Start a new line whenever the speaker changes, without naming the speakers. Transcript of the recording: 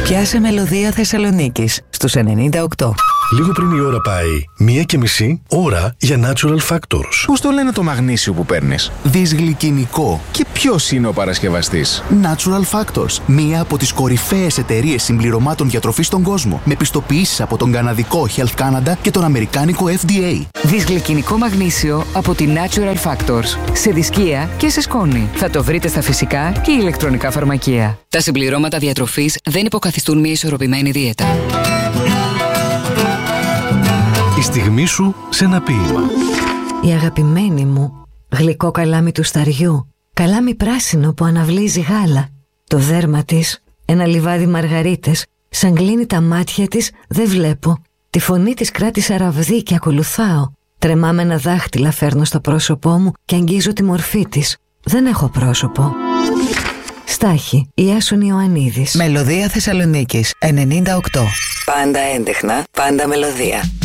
Πιάσε Μελωδία Θεσσαλονίκης στους 98.
Λίγο πριν η ώρα πάει 1:30 ώρα για Natural Factors.
Πώς το λένε το μαγνήσιο που παίρνεις?
Δυσγλυκινικό.
Και ποιος είναι ο παρασκευαστής?
Natural Factors. Μία από τις κορυφαίες εταιρείες συμπληρωμάτων διατροφής στον κόσμο. Με πιστοποιήσεις από τον καναδικό Health Canada και τον αμερικάνικο FDA.
Δυσγλυκινικό μαγνήσιο από τη Natural Factors. Σε δισκία και σε σκόνη. Θα το βρείτε στα φυσικά και ηλεκτρονικά φαρμακεία. Τα συμπληρώματα διατροφής δεν υποκαθιστούν μια ισορροπημένη δίαιτα.
Η στιγμή σου σε ένα ποίημα.
Η αγαπημένη μου, γλυκό καλάμι του σταριού, καλάμι πράσινο που αναβλύζει γάλα. Το δέρμα της, ένα λιβάδι μαργαρίτες, σαν κλείνει τα μάτια της δεν βλέπω. Τη φωνή της κράτησα ραβδί και ακολουθάω. Τρεμάμενα δάχτυλα φέρνω στο πρόσωπό μου και αγγίζω τη μορφή της. Δεν έχω πρόσωπο. Στάχη, Ιάσον Ιωαννίδης.
Μελωδία Θεσσαλονίκης 98. Πάντα έντεχνα, πάντα μελωδία.